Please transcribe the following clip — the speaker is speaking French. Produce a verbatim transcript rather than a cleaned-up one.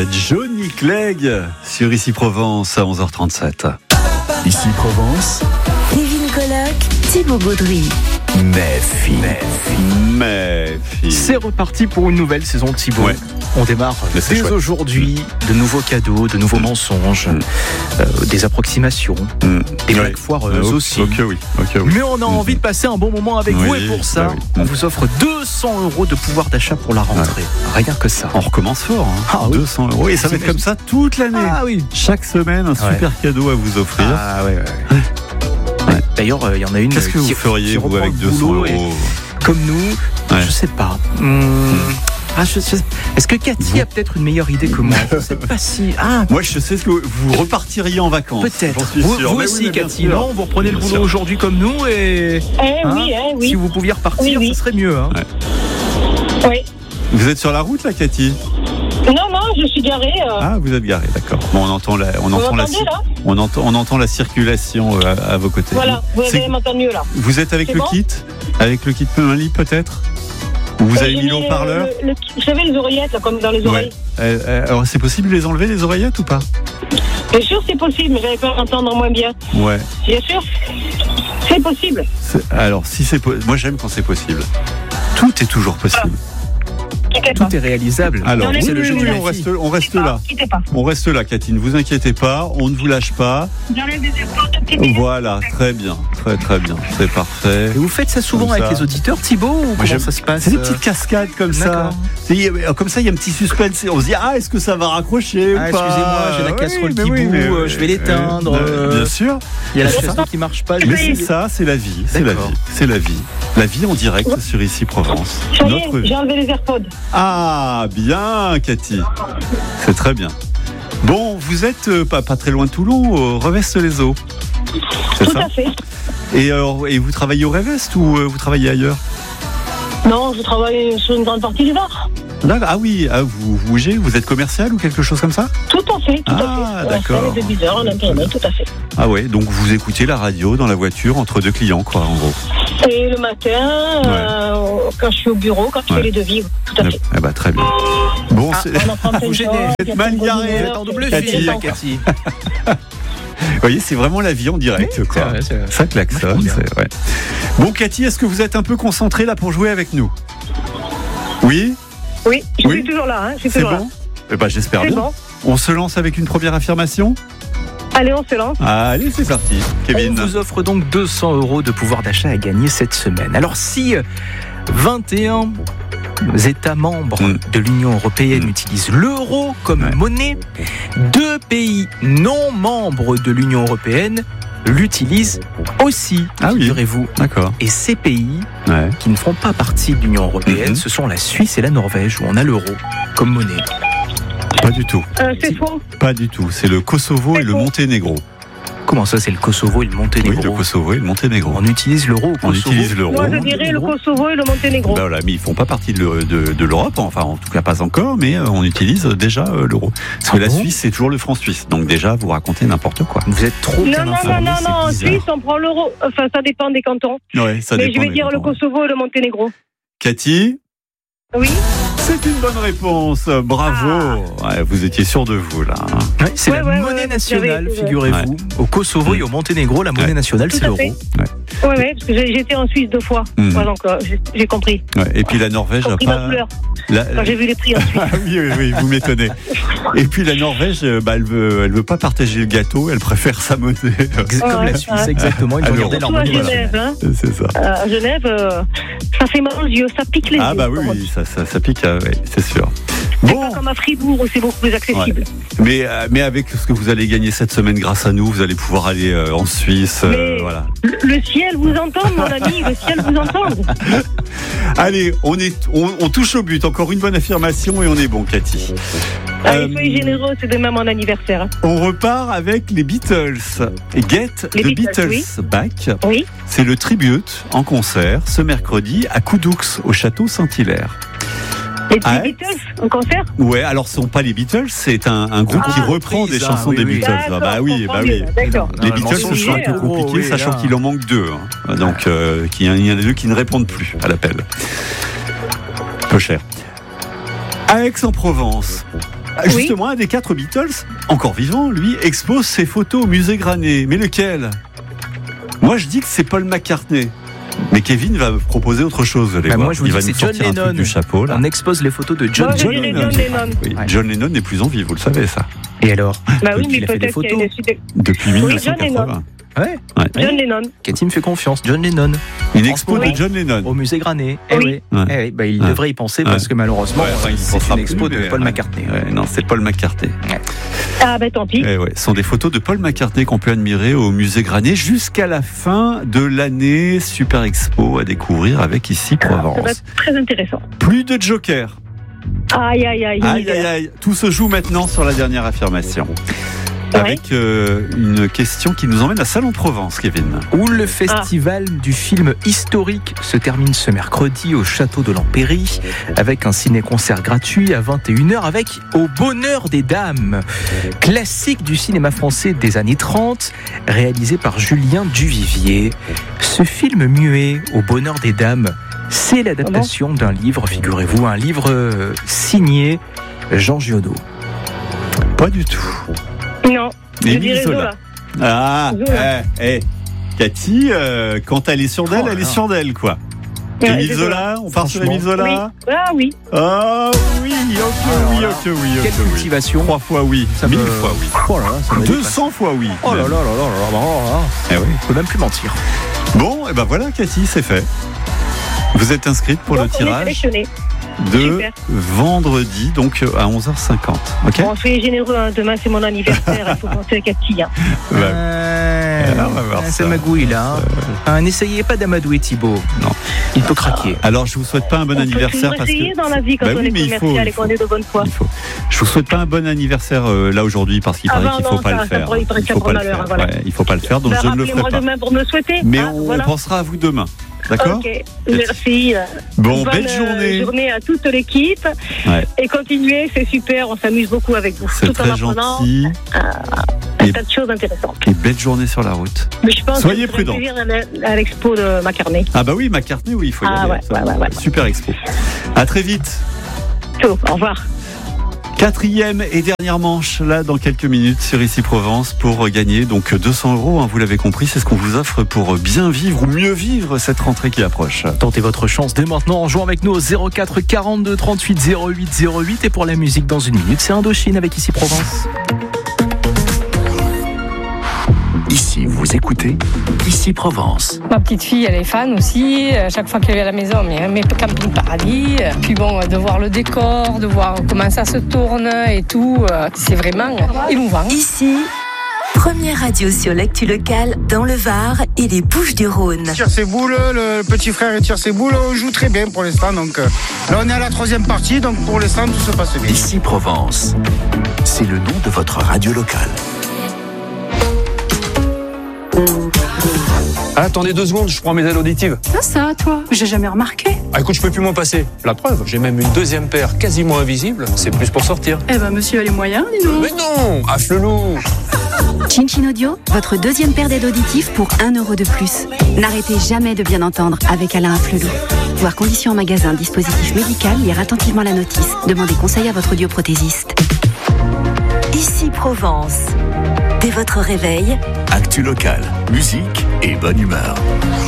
Johnny Clegg sur Ici Provence à onze heures trente-sept. Ici Provence, Kevin Colloque, Thibaut Gaudry. Méfie. Méfie. C'est reparti pour une nouvelle saison, Thibaut. Ouais. On démarre Mais c'est dès chouette. aujourd'hui. De nouveaux cadeaux, de nouveaux Mmh. mensonges, Mmh. euh, des approximations, Mmh. des Ouais. blagues foireuses Ok, aussi. Ok, oui. Ok, oui. Mais on a envie de passer un bon moment avec Oui, vous et pour ça, bah oui. on vous offre deux cents euros de pouvoir d'achat pour la rentrée. Rien que ça. On recommence fort. Hein. Ah oui. deux cents euros. Et ça va être comme ça toute l'année. Ah oui. Chaque semaine, un Ouais. super cadeau à vous offrir. Ah ouais, ouais, ouais. Ouais. D'ailleurs, il euh, y en a une Qu'est-ce que qui, vous feriez, qui vous, reprend avec le deux cents boulot et, euros comme nous, Ouais. je sais pas. Hum, ah, je sais- Est-ce que Cathy a peut-être une meilleure idée que moi? Je sais pas si. Ah, Moi, je sais ce que vous repartiriez en vacances. peut-être. J'en suis Vous, sûr. vous Mais oui, aussi, mais bien Cathy. sûr. Non, vous reprenez le Bien boulot sûr. aujourd'hui comme nous et. Eh Hein, oui, eh oui. Si vous pouviez repartir, Oui, oui. ce serait mieux. Hein. Oui. Vous êtes sur la route, là, Cathy? Non, non, je suis garée. euh, Ah, vous êtes garé, d'accord. Bon, on entend la, on vous entend la, m'entendez, là on entend, on entend la circulation euh, à, à vos côtés. Voilà, vous C'est- allez m'entendre mieux, là. Vous êtes avec C'est le bon kit, avec le kit un lit peut-être. Ou vous Euh, avez j'ai mis le haut-parleur. le- le- Vous savez, les oreillettes, là, comme dans les oreilles. Euh, euh, alors, c'est possible de les enlever les oreillettes ou pas? Bien sûr, c'est possible, mais j'avais peur d'entendre moins bien. Ouais. Bien sûr, c'est possible. C'est- Alors, si c'est, po- moi j'aime quand c'est possible. Tout est toujours possible. Quittez pas. Tout est réalisable. Alors, Non, oui, c'est le oui, jeu oui, de la on fille. reste, on reste Quittez là. pas, Quittez pas. On reste là, Cathy. Ne vous inquiétez pas. On ne vous lâche pas. J'enlève des écoutes, petit bébé. Voilà, très bien, très très bien. C'est parfait. Et vous faites ça souvent Comme avec ça. les auditeurs, Thibaut, ou comment j'aime- ça se passe? C'est des euh, petites cascades comme ça. D'accord. C'est- Comme ça, il y a un petit suspense. On se dit, ah, est-ce que ça va raccrocher Ah, ou pas? excusez-moi, j'ai la Oui, casserole mais qui oui, bout, mais- euh, je vais l'éteindre, euh, euh, Bien sûr. Il y a la C'est chanson ça. qui marche pas. je Mais vais c'est essayer. ça, c'est la vie. C'est la D'accord. vie. C'est la vie. La vie en direct sur Ici Provence. Ça y est, Notre vie. j'ai enlevé les AirPods. Ah, bien, Cathy. C'est très bien. Bon, vous êtes euh, pas, pas très loin de Toulon, au Revest-les-Eaux. C'est Tout ça à fait. et, alors, et vous travaillez au Revest ou euh, vous travaillez ailleurs? Non, je travaille sur une grande partie du Var. D'accord. Ah oui, ah, vous, vous bougez, vous êtes commercial ou quelque chose comme ça? Tout à fait, tout Ah, à fait. d'accord. De dix heures en internet, tout à fait. Ah ouais, donc vous écoutez la radio dans la voiture entre deux clients, quoi, en gros. Et le matin, euh, quand je suis au bureau, quand je Ouais. fais les devis, tout à Eh fait. eh ben, très bien. Bon, Ah, c'est- On en prend plein Vous de gênez, choses, vous êtes il y a mal plein de garé, bonnes vous Vous humeurs, êtes en double c'est- Cathy. fil, c'est là, Cathy. vous voyez, c'est vraiment la vie en direct, Oui, quoi. c'est vrai, c'est vrai. Ça klaxonne, Moi, je c'est ouais. Bon, Cathy, est-ce que vous êtes un peu concentrée là pour jouer avec nous? Oui? Oui, je Oui. suis toujours là, hein, je suis C'est toujours là. bon? Eh ben, j'espère C'est bien. bon. On se lance avec une première affirmation? Allez, on se lance. Allez, c'est parti. Kevin. On vous offre donc deux cents euros de pouvoir d'achat à gagner cette semaine. Alors si euh, vingt et un États membres Mm. de l'Union européenne Mm. utilisent l'euro comme Ouais. monnaie, deux pays non membres de l'Union européenne l'utilisent aussi, Ah oui. figurez-vous. D'accord. Et ces pays Ouais. qui ne font pas partie de l'Union européenne, Mhm. ce sont la Suisse et la Norvège où on a l'euro comme monnaie. Pas du tout. Euh, c'est faux. Pas du tout. C'est le Kosovo et le Monténégro. Comment ça, c'est le Kosovo et le Oui, Monténégro? le Kosovo et le Monténégro. On utilise l'euro au On Kosovo. utilise l'euro. Moi, je dirais le Kosovo et le Monténégro. Ben voilà, mais ils font pas partie de, le- de- de l'Europe, enfin en tout cas pas encore, mais euh, on utilise déjà euh, l'euro. Parce que Ah la bon Suisse, c'est toujours le franc suisse. Donc déjà, vous racontez n'importe quoi. Vous êtes trop bien Non, non, non, informé, non, c'est non, en bizarre. Suisse, on prend l'euro. Enfin, ça dépend des cantons. Ouais, ça Mais dépend je vais des dire le cantons. Kosovo et le Monténégro. Cathy, Oui. c'est une bonne réponse. Bravo. Ouais, vous étiez sûr de vous là. hein. Ouais, c'est Ouais, la ouais, monnaie ouais, nationale, j'avais- figurez-vous. Au Kosovo et au Monténégro, la monnaie Ouais. nationale, Tout c'est à l'euro. fait. Oui, oui, parce que j'ai- j'étais en Suisse deux fois. Mhm. Voilà, encore, j'ai j'ai compris. Ouais, et puis la Norvège J'ai a compris ma pas. couleur La- quand j'ai vu les prix en Suisse. Ah oui, oui, oui, vous m'étonnez. Et puis la Norvège, euh, bah, elle veut, elle veut pas partager le gâteau, elle préfère sa monnaie. Ex- Comme Ouais, la Suisse, ouais. exactement. Ils À ont l'euro. gardé leur Surtout à monnaie Genève. nationale. Hein. C'est ça. Euh, à Genève, euh, ça fait mal aux yeux, ça pique les Ah yeux. bah oui, comme on oui, dit. ça, ça, ça pique, euh, ouais, c'est sûr. C'est Bon, pas comme à Fribourg où c'est beaucoup plus accessible. mais, euh, mais avec ce que vous allez gagner cette semaine grâce à nous, vous allez pouvoir aller euh, en Suisse. euh, Mais- voilà. Le, le ciel vous entend, mon ami, le ciel vous entend. Allez, on, est, on, on touche au but. Encore une bonne affirmation et on est bon, Cathy. Allez, Euh, soyez généreux, c'est demain mon anniversaire. On repart avec les Beatles. Get Les the Beatles, Beatles Back. Oui. C'est le tribute en concert ce mercredi à Coudoux au château Saint-Hilaire. Les Ah, petits Beatles, en concert. Ouais, alors ce sont pas les Beatles, c'est un, un groupe Ah, qui reprend des reprise, chansons ah, des oui, oui. Beatles. D'accord, bah oui, je bah comprends oui. mieux, D'accord. Les Non, Beatles, ce sera un peu hein. compliqué, Oui, sachant là. qu'il en manque deux. hein. Donc, euh, qu'il y en a deux qui ne répondent plus à l'appel. Peu cher. À Aix-en-Provence, Oui. justement, un des quatre Beatles, encore vivant, lui, expose ses photos au musée Granet. Mais lequel ? Moi, je dis que c'est Paul McCartney. Mais Kevin va me proposer autre chose, vous allez Bah, voir. moi, je vous Il dis va que nous c'est John sortir un truc Lennon. du chapeau, là. On expose les photos de John, Moi, je John dirais Lennon. John Lennon. Oui, Ouais. John Lennon n'est plus en vie, vous le savez, ça. Et alors Bah oui, Depuis, mais il a fait des peut-être qu'il y a photos. une suite. Depuis Oui, mille neuf cent John Lennon. quatre-vingts. Ouais. Ouais. John Lennon. Cathy me fait confiance. John Lennon. Une expo Oui. de John Lennon. Au musée Granet. Eh Oui. oui. Ouais. Eh oui, bah, il Ouais. devrait y penser Ouais. parce que malheureusement, Ouais, enfin, il c'est pensera une expo plus, de mais, Paul ouais. McCartney. Ouais, non, c'est Paul McCartney. Ah, ben tant pis. Eh ouais, ce sont des photos de Paul McCartney qu'on peut admirer au musée Granet jusqu'à la fin de l'année. Super expo à découvrir avec Ici Ça va Provence. être très intéressant. Plus de Joker. Aïe, aïe, aïe. Aïe, aïe, aïe. Tout se joue maintenant sur la dernière affirmation. Avec euh, une question qui nous emmène à Salon-de-Provence, Kevin. Où le festival du film historique se termine ce mercredi au château de l'Empéry avec un ciné-concert gratuit à vingt et une heures avec Au bonheur des dames, classique du cinéma français des années trente, réalisé par Julien Duvivier. Ce film muet, Au bonheur des dames, c'est l'adaptation d'un livre, figurez-vous, un livre euh, signé Jean Giono. Pas du tout. Non, je Émile dirais Zola. Zola. Ah, Zola. eh, eh. Cathy, euh, quand elle est sur d'elle, Oh là elle est là. sur d'elle, quoi. Ouais, Émile c'est Zola, on part sur Franchement. Émile Zola. Oui. Ah oui. Oh oui, ok, Alors oui, là, ok, oui, ok, Quelle oui. cultivation. Trois fois oui, Ça mille me- fois oui. Oh là là, ça me deux dépasse. cents fois oui. Oh là là même. là là là là là là. Eh oui. Je peux même plus mentir. Bon, et ben voilà, Cathy, c'est fait. Vous êtes inscrite pour Donc, le on est tirage sélectionnés. de Super. vendredi, donc à onze heures cinquante. Ok. Bon, soyez généreux, hein. Demain c'est mon anniversaire, il faut penser à Cathy. Hein. Bah, Euh, on va voir c'est ça. magouille là. hein. Ah, n'essayez pas d'amadouer Thibaut. Non. Il peut craquer. Alors, je vous souhaite pas un bon On anniversaire peut parce toujours essayer que dans la vie quand Bah on oui, est mais il faut, commercial il et qu'on faut. est de bonne foi. il faut. Je vous souhaite pas un bon anniversaire euh, là aujourd'hui parce qu'il Ah paraît bah qu'il non, faut pas ça- le ça faire. pourrait- il paraît que ça faut prend pas le malheur, faire. voilà. Ouais, il faut pas le faire, donc Bah, je ne le ferai rappelez-moi pas. demain pour me souhaiter. Mais hein, on, voilà. on pensera à vous demain. D'accord. Ok, merci. Bon, Bonne belle euh, journée. journée à toute l'équipe. Ouais. Et continuez, c'est super, on s'amuse beaucoup avec vous. C'est Tout en très apprenant gentil. un Et- tas de choses intéressantes. Et belle journée sur la route. Mais je pense Soyez que vous prudents. allez plaisir à l'expo de McCartney. Ah bah oui, McCartney, oui, il faut y Ah aller. ouais, Ça, ouais, ouais, ouais. Super expo. À très vite. Tout, au revoir. Quatrième et dernière manche, là, dans quelques minutes, sur Ici Provence, pour gagner donc deux cents euros, hein, vous l'avez compris, c'est ce qu'on vous offre pour bien vivre ou mieux vivre cette rentrée qui approche. Tentez votre chance dès maintenant en jouant avec nous au zéro quatre quarante-deux trente-huit zéro huit zéro huit. Et pour la musique dans une minute, c'est Indochine avec Ici Provence. Ici, vous écoutez Ici Provence. Ma petite fille, elle est fan aussi. À chaque fois qu'elle vient à la maison, mais mes camping paradis. Puis bon, de voir le décor, de voir comment ça se tourne et tout, c'est vraiment émouvant. Ici, première radio sur l'actu locale dans le Var et les Bouches-du-Rhône. Tire ses boules, le petit frère il tire ses boules, on joue très bien pour l'instant. Donc euh, là on est à la troisième partie, donc pour l'instant tout se passe bien. Ici Provence. C'est le nom de votre radio locale. Ah, attendez deux secondes, je prends mes aides auditives. Ça, ça, toi, j'ai jamais remarqué. Ah, écoute, je peux plus m'en passer. La preuve, j'ai même une deuxième paire quasiment invisible. C'est plus pour sortir. Eh ben, monsieur a les moyens, dis donc. Mais non, affle-loup. Chin Audio, votre deuxième paire d'aides auditives pour un euro de plus. N'arrêtez jamais de bien entendre avec Alain Afflelou. Voir conditions en magasin, dispositif médical, lire attentivement la notice. Demandez conseil à votre audioprothésiste. Ici Provence. Dès votre réveil, Actu locale, musique et bonne humeur.